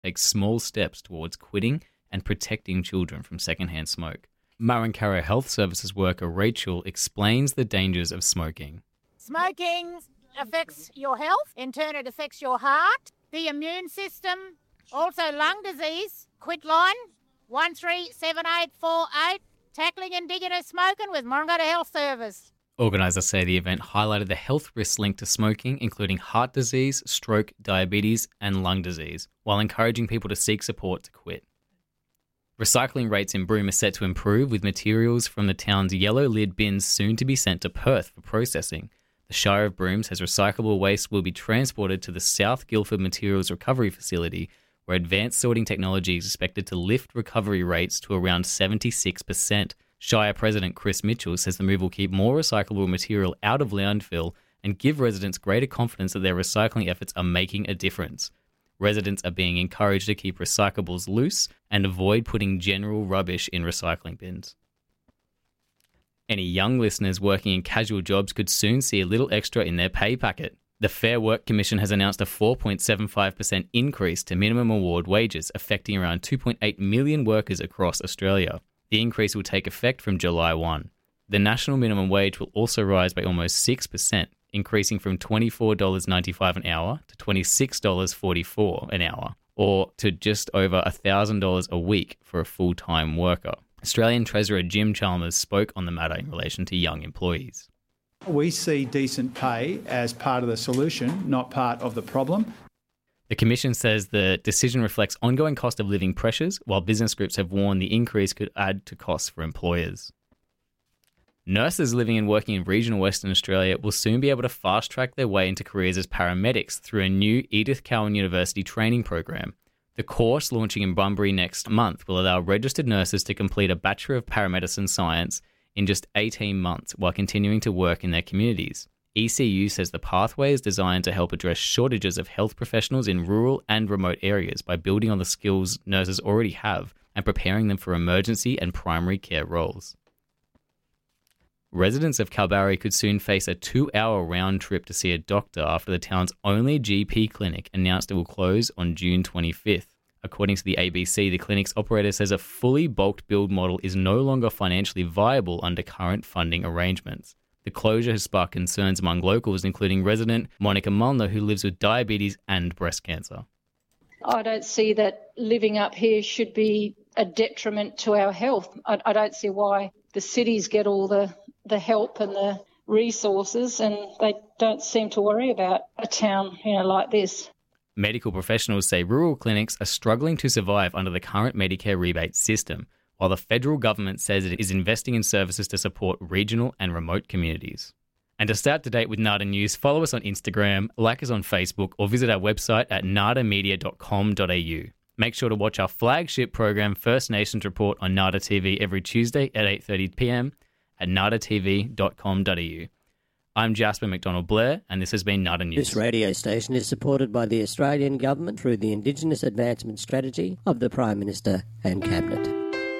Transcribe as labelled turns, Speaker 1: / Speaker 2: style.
Speaker 1: take small steps towards quitting and protecting children from secondhand smoke. Marankarra Health Services worker Rachel explains the dangers of smoking.
Speaker 2: Smoking affects your health. In turn, it affects your heart, the immune system, also lung disease. Quit line 137848. Tackling Indigenous smoking with Marankarra Health Service.
Speaker 1: Organisers say the event highlighted the health risks linked to smoking, including heart disease, stroke, diabetes and lung disease, while encouraging people to seek support to quit. Recycling rates in Broome are set to improve, with materials from the town's yellow lid bins soon to be sent to Perth for processing. The Shire of Broome says recyclable waste will be transported to the South Guildford Materials Recovery Facility, where advanced sorting technology is expected to lift recovery rates to around 76%. Shire President Chris Mitchell says the move will keep more recyclable material out of landfill and give residents greater confidence that their recycling efforts are making a difference. Residents are being encouraged to keep recyclables loose and avoid putting general rubbish in recycling bins. Any young listeners working in casual jobs could soon see a little extra in their pay packet. The Fair Work Commission has announced a 4.75% increase to minimum award wages, affecting around 2.8 million workers across Australia. The increase will take effect from July 1. The national minimum wage will also rise by almost 6%, increasing from $24.95 an hour to $26.44 an hour, or to just over $1,000 a week for a full-time worker. Australian Treasurer Jim Chalmers spoke on the matter in relation to young employees.
Speaker 3: We see decent pay as part of the solution, not part of the problem.
Speaker 1: The Commission says the decision reflects ongoing cost of living pressures, while business groups have warned the increase could add to costs for employers. Nurses living and working in regional Western Australia will soon be able to fast-track their way into careers as paramedics through a new Edith Cowan University training program. The course, launching in Bunbury next month, will allow registered nurses to complete a Bachelor of Paramedicine Science in just 18 months while continuing to work in their communities. ECU says the pathway is designed to help address shortages of health professionals in rural and remote areas by building on the skills nurses already have and preparing them for emergency and primary care roles. Residents of Kalbarri could soon face a 2-hour round trip to see a doctor after the town's only GP clinic announced it will close on June 25th. According to the ABC, the clinic's operator says a fully bulk build model is no longer financially viable under current funding arrangements. The closure has sparked concerns among locals, including resident Monica Mulner, who lives with diabetes and breast cancer.
Speaker 4: I don't see that living up here should be a detriment to our health. I don't see why the cities get all the help and the resources and they don't seem to worry about a town, like this.
Speaker 1: Medical professionals say rural clinics are struggling to survive under the current Medicare rebate system, while the federal government says it is investing in services to support regional and remote communities. And to stay up to date with NADA News, follow us on Instagram, like us on Facebook, or visit our website at nadamedia.com.au. Make sure to watch our flagship program, First Nations Report, on NADA TV every Tuesday at 8:30pm at nadatv.com.au. I'm Jasper McDonald-Blair, and this has been NADA News.
Speaker 5: This radio station is supported by the Australian Government through the Indigenous Advancement Strategy of the Prime Minister and Cabinet.